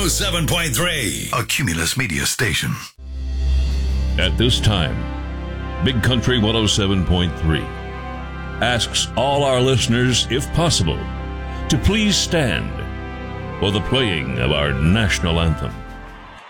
107.3, a Cumulus Media station. At this time, Big Country 107.3 asks all our listeners, if possible, to please stand for the playing of our national anthem.